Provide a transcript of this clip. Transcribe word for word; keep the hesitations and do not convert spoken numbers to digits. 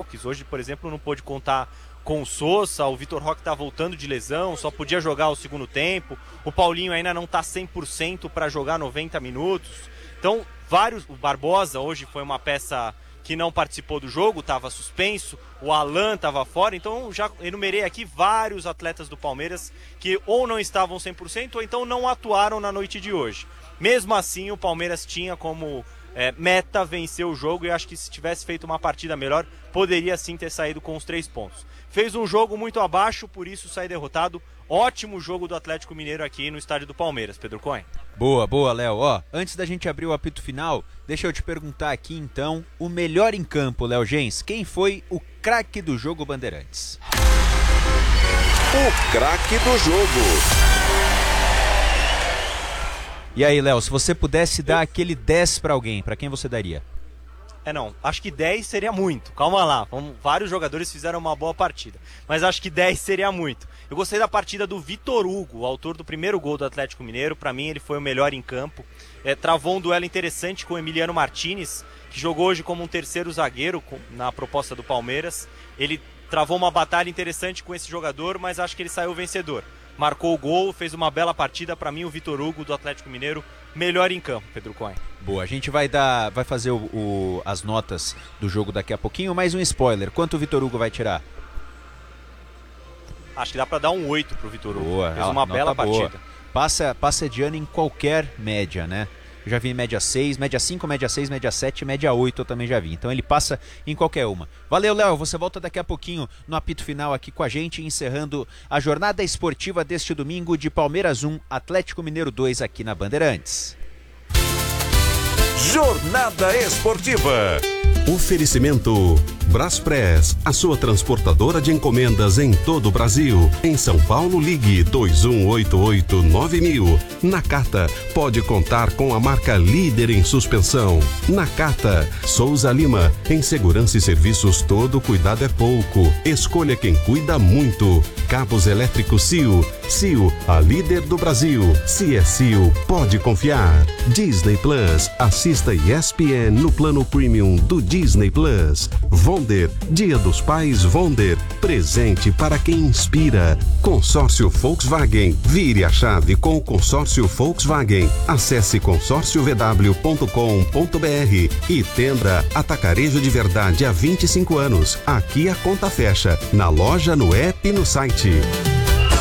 desfalques. Hoje, por exemplo, não pôde contar com o Sousa, o Vitor Roque está voltando de lesão, só podia jogar o segundo tempo, o Paulinho ainda não está cem por cento para jogar noventa minutos. Então, vários, o Barbosa hoje foi uma peça que não participou do jogo, estava suspenso, o Alan estava fora, então já enumerei aqui vários atletas do Palmeiras que ou não estavam cem por cento ou então não atuaram na noite de hoje. Mesmo assim, o Palmeiras tinha como é, meta vencer o jogo e acho que se tivesse feito uma partida melhor, poderia sim ter saído com os três pontos. Fez um jogo muito abaixo, por isso sai derrotado. Ótimo jogo do Atlético Mineiro aqui no estádio do Palmeiras, Pedro Cohen. Boa, boa, Léo. Ó, antes da gente abrir o apito final, deixa eu te perguntar aqui então, o melhor em campo, Léo Gens, quem foi o craque do jogo Bandeirantes? O craque do jogo. E aí, Léo, se você pudesse dar aquele dez pra alguém, pra quem você daria? É, não, acho que dez seria muito, calma lá, vamos, vários jogadores fizeram uma boa partida, mas acho que dez seria muito. Eu gostei da partida do Vitor Hugo, o autor do primeiro gol do Atlético Mineiro, para mim ele foi o melhor em campo, é, travou um duelo interessante com o Emiliano Martinez, que jogou hoje como um terceiro zagueiro com, na proposta do Palmeiras, ele travou uma batalha interessante com esse jogador, mas acho que ele saiu vencedor. Marcou o gol, fez uma bela partida, para mim o Vitor Hugo do Atlético Mineiro, melhor em campo, Pedro Cohen. Boa, a gente vai dar, vai fazer o, o, as notas do jogo daqui a pouquinho, mais um spoiler, quanto o Vitor Hugo vai tirar? Acho que dá para dar um oito pro Vitor Hugo, boa, fez uma bela boa. partida. Passa, passa de ano em qualquer média, né? Eu já vi média seis, média cinco, média seis, média sete, média oito eu também já vi. Então ele passa em qualquer uma. Valeu, Léo. Você volta daqui a pouquinho no apito final aqui com a gente, encerrando a jornada esportiva deste domingo de Palmeiras um, Atlético Mineiro dois aqui na Bandeirantes. Jornada Esportiva. Oferecimento Braspress, a sua transportadora de encomendas em todo o Brasil. Em São Paulo, ligue dois um oito oito nove mil. Nakata, pode contar com a marca líder em suspensão. Nakata, Souza Lima, em segurança e serviços todo cuidado é pouco. Escolha quem cuida muito. Cabos elétricos Cio. Cio, a líder do Brasil. Se é Cio, pode confiar. Disney Plus, assista E S P N no plano premium do Disney Plus. Vonder, Dia dos Pais Vonder, presente para quem inspira. Consórcio Volkswagen, vire a chave com o consórcio Volkswagen. Acesse consórcio v w ponto com ponto b r e Tenda Atacarejo de Verdade há vinte e cinco anos. Aqui a conta fecha, na loja, no app e no site.